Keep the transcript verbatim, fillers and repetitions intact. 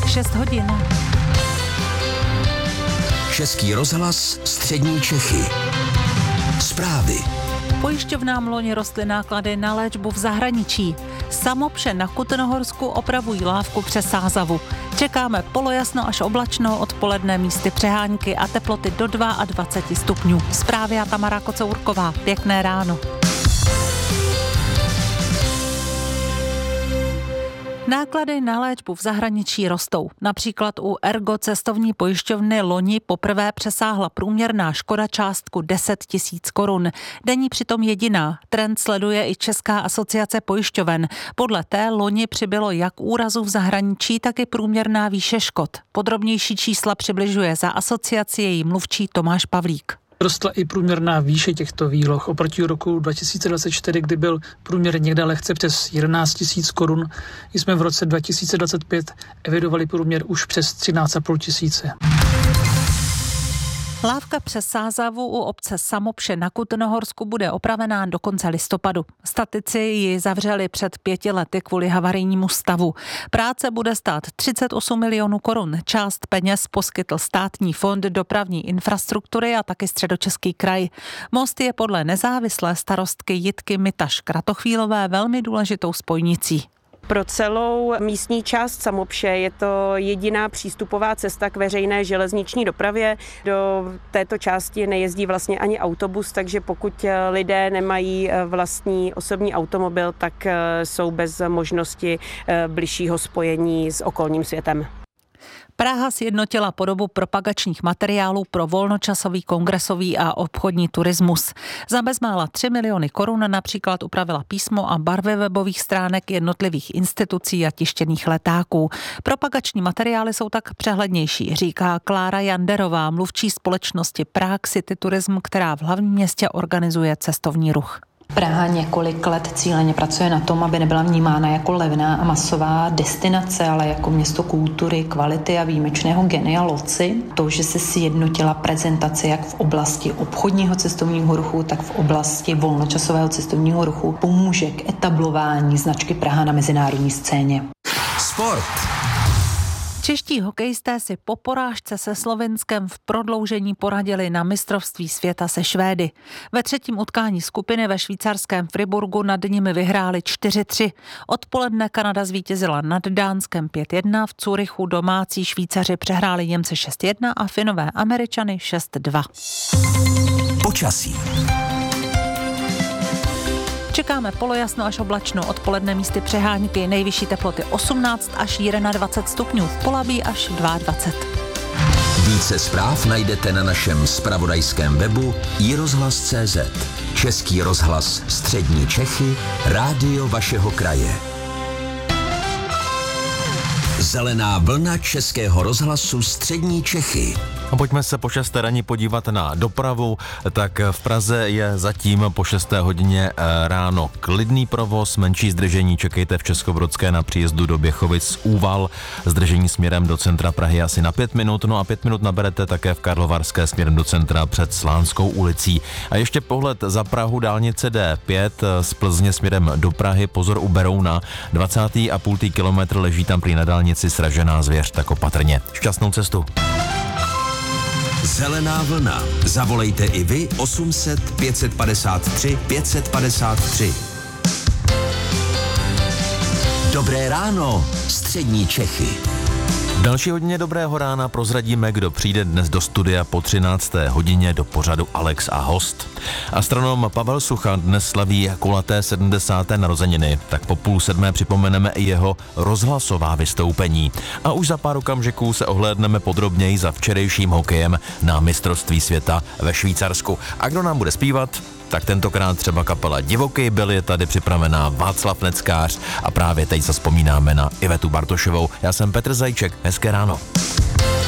šest hodin. Český rozhlas Střední Čechy. Zprávy. Pojišťovnám loni rostly náklady na léčbu v zahraničí. Samopše na Kutnohorsku opravují lávku přes Sázavu. Čekáme polojasno až oblačno, odpoledne místy přehánky a teploty do dvacet dva stupňů. Zprávy a Tamara Kocourková. Pěkné ráno. Náklady na léčbu v zahraničí rostou. Například u Ergo cestovní pojišťovny loni poprvé přesáhla průměrná škoda částku deset tisíc korun. Není přitom jediná. Trend sleduje i Česká asociace pojišťoven. Podle té loni přibylo jak úrazů v zahraničí, tak i průměrná výše škod. Podrobnější čísla přibližuje za asociaci její mluvčí Tomáš Pavlík. Rostla i průměrná výše těchto výloh oproti roku dva tisíce dvacet čtyři, kdy byl průměr někde lehce přes jedenáct tisíc korun. Jsme v roce dva tisíce dvacet pět evidovali průměr už přes třináct a půl tisíce. Lávka přes Sázavu u obce Samopše na Kutnohorsku bude opravená do konce listopadu. Statici ji zavřeli před pěti lety kvůli havarijnímu stavu. Práce bude stát třicet osm milionů korun. Část peněz poskytl Státní fond dopravní infrastruktury a taky Středočeský kraj. Most je podle nezávislé starostky Jitky Mitaš Kratochvílové velmi důležitou spojnicí. Pro celou místní část Samopše je to jediná přístupová cesta k veřejné železniční dopravě. Do této části nejezdí vlastně ani autobus, takže pokud lidé nemají vlastní osobní automobil, tak jsou bez možnosti bližšího spojení s okolním světem. Praha sjednotila podobu propagačních materiálů pro volnočasový, kongresový a obchodní turismus. Za bezmála tři miliony korun například upravila písmo a barvy webových stránek jednotlivých institucí a tištěných letáků. Propagační materiály jsou tak přehlednější, říká Klára Janderová, mluvčí společnosti Prague City Tourism, která v hlavním městě organizuje cestovní ruch. Praha několik let cíleně pracuje na tom, aby nebyla vnímána jako levná a masová destinace, ale jako město kultury, kvality a výjimečného genia loci. To, že se sjednotila prezentace jak v oblasti obchodního cestovního ruchu, tak v oblasti volnočasového cestovního ruchu, pomůže k etablování značky Praha na mezinárodní scéně. Sport. Čeští hokejisté si po porážce se Slovinskem v prodloužení poradili na mistrovství světa se Švédy. Ve třetím utkání skupiny ve švýcarském Friburgu nad nimi vyhráli čtyři tři. Odpoledne Kanada zvítězila nad Dánskem pět jedna, v Curychu domácí Švýcaři přehráli Němce šest jedna a Finové Američany šest dva. Počasí. Čekáme polojasno až oblačno, odpoledne místy přehánky, nejvyšší teploty osmnáct až dvacet jedna stupňů, v Polabí až dvacet dva. Více zpráv najdete na našem zpravodajském webu i rozhlas tečka cé zet. Český rozhlas Střední Čechy, rádio vašeho kraje. Zelená vlna Českého rozhlasu Střední Čechy. A pojďme se po šesté ranní podívat na dopravu. Tak v Praze je zatím po šesté hodině ráno klidný provoz, menší zdržení čekejte v Českobrodské na příjezdu do Běchovic Úval. Zdržení směrem do centra Prahy asi na pět minut, no a pět minut naberete také v Karlovarské směrem do centra před Slánskou ulicí. A ještě pohled za Prahu, dálnice D pět z Plzně směrem do Prahy, pozor u Berouna, dvacátý a půl kilometr, leží tam prý na dálnici sražená zvěř, tak opatrně. Šťastnou cestu. Zelená vlna. Zavolejte i vy osm set pět set padesát tři pět set padesát tři. Dobré ráno, Střední Čechy. V další hodině Dobrého rána prozradíme, kdo přijde dnes do studia po třinácté hodině do pořadu Alex a host. Astronom Pavel Sucha dnes slaví kulaté sedmdesáté narozeniny, tak po půl sedmé připomeneme i jeho rozhlasová vystoupení. A už za pár okamžiků se ohlédneme podrobněji za včerejším hokejem na mistrovství světa ve Švýcarsku. A kdo nám bude zpívat? Tak tentokrát třeba kapela Divoký byl, je tady připravená Václav Neckář a právě teď zazpomínáme na Ivetu Bartošovou. Já jsem Petr Zajíček, hezké ráno.